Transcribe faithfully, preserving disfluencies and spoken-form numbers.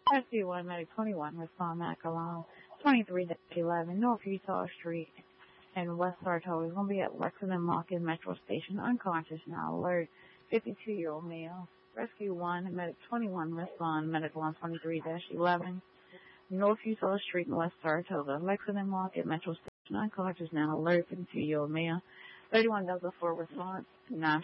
Rescue one, Medic twenty-one, respond back along twenty-three eleven, North Utah Street in West Saratoga. It's going to be at Lexington Market Metro Station, unconscious now, alert, fifty-two-year-old male. Rescue one, Medic twenty-one, respond, Medic one twenty-three eleven, North Utah Street in West Saratoga, Lexington Market Metro Station, unconscious now, alert, fifty-two-year-old male. thirty-one Delta four response, nine